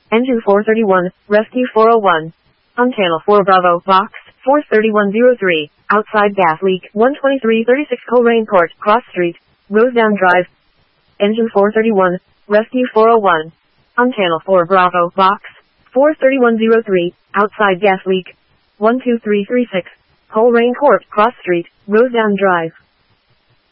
Engine 431, Rescue 401. On Channel 4 Bravo, Box, Force 3103, outside gas leak, 12336 Coleraine Court, Cross Street, Rosedown Drive. Engine 431, Rescue 401. On Channel 4 Bravo, Box, Force 3103, outside gas leak, 12336, Coleraine Court, Cross Street, Rosedown Drive.